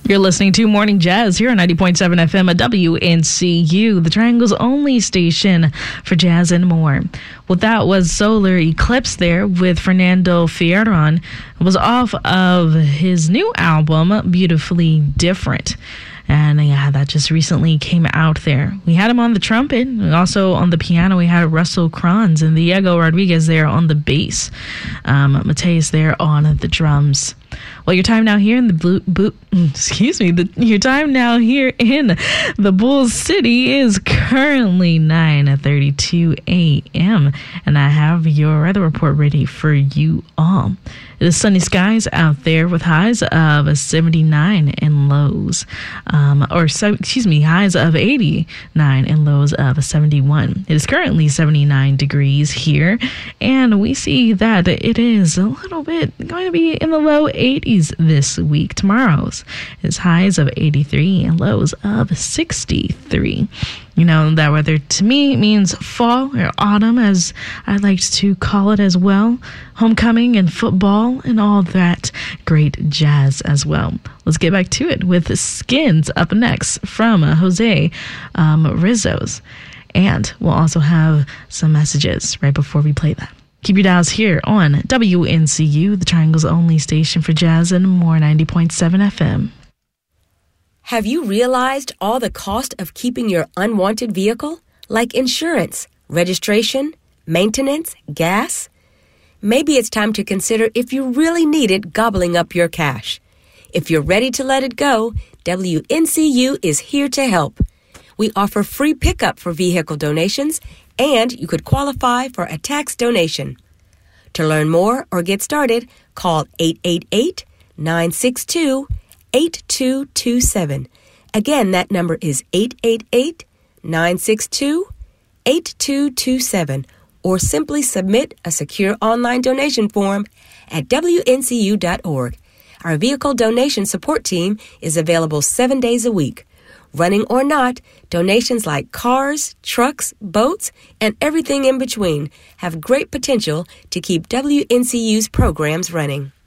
You're listening to Morning Jazz here on 90.7 FM at WNCU, the Triangle's only station for jazz and more. Well, that was Solar Eclipse there with Fernando Fierron. It was off of his new album, Beautifully Different. And yeah, that just recently came out there. We had him on the trumpet. Also on the piano, we had Russell Kranz and Diego Rodriguez there on the bass. Mateus there on the drums. Well, your time now here in your time now here in the Bull City is currently 9:32 a.m. and I have your weather report ready for you all. It is sunny skies out there with highs of 79 and lows, highs of 89 and lows of 71. It is currently 79 degrees here, and we see that it is a little bit going to be in the low 80s this week. Tomorrow's is highs of 83 and lows of 63. You know, that weather to me means fall or autumn, as I like to call it as well. Homecoming and football and all that great jazz as well. Let's get back to it with Skins up next from Jose Rizzo's. And we'll also have some messages right before we play that. Keep your dials here on WNCU, the Triangle's only station for jazz and more, 90.7 FM. Have you realized all the cost of keeping your unwanted vehicle? Like insurance, registration, maintenance, gas? Maybe it's time to consider if you really need it gobbling up your cash. If you're ready to let it go, WNCU is here to help. We offer free pickup for vehicle donations, and you could qualify for a tax donation. To learn more or get started, call 888-962-8227. Again, that number is 888-962-8227, or simply submit a secure online donation form at WNCU.org. Our vehicle donation support team is available 7 days a week. Running or not, donations like cars, trucks, boats, and everything in between have great potential to keep WNCU's programs running.